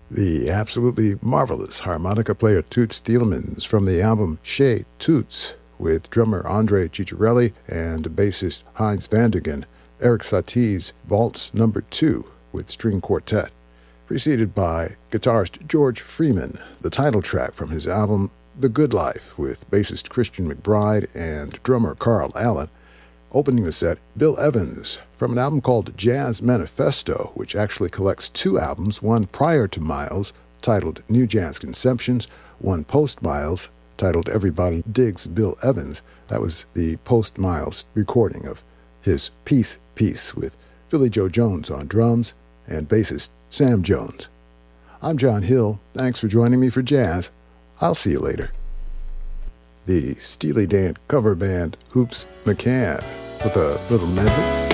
The absolutely marvelous harmonica player Toots Thielemans from the album Chez Toots, with drummer Andre Ciccarelli and bassist Heinz Vandergen, Eric Satie's Waltz No. 2 with string quartet, preceded by guitarist George Freeman, the title track from his album The Good Life with bassist Christian McBride and drummer Carl Allen. Opening the set, Bill Evans from an album called Jazz Manifesto, which actually collects two albums, one prior to Miles, titled New Jazz Conceptions, one post-Miles, titled Everybody Digs Bill Evans. That was the post-Miles recording of his Piece with Philly Joe Jones on drums and bassist Sam Jones. I'm John Hill. Thanks for joining me for jazz. I'll see you later. The Steely Dan cover band Hoops McCann with a little medley.